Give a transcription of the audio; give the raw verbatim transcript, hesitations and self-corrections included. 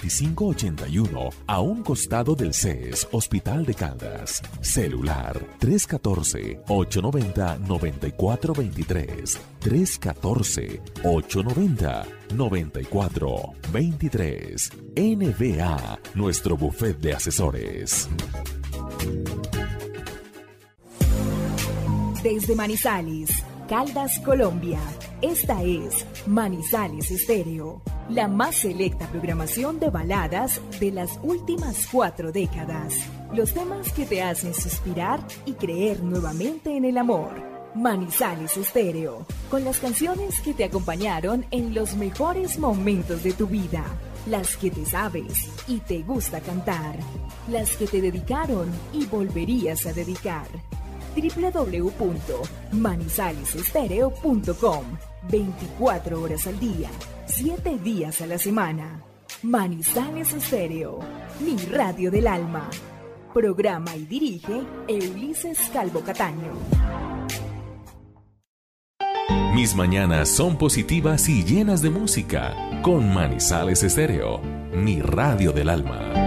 veinticinco ochenta y uno, a un costado del C E S Hospital de Caldas. Celular tres uno cuatro, ocho nueve cero, nueve cuatro dos tres. tres uno cuatro, ocho nueve cero, nueve cuatro dos tres. N B A, nuestro buffet de asesores. Desde Manizales, Caldas, Colombia, esta es Manizales Estéreo, la más selecta programación de baladas de las últimas cuatro décadas. Los temas que te hacen suspirar y creer nuevamente en el amor. Manizales Estéreo, con las canciones que te acompañaron en los mejores momentos de tu vida. Las que te sabes y te gusta cantar. Las que te dedicaron y volverías a dedicar. doble u doble u doble u punto manizales estéreo punto com. veinticuatro horas al día, siete días a la semana. Manizales Estéreo, mi radio del alma. Programa y dirige Ulises Calvo Cataño. Mis mañanas son positivas y llenas de música con Manizales Estéreo, mi radio del alma.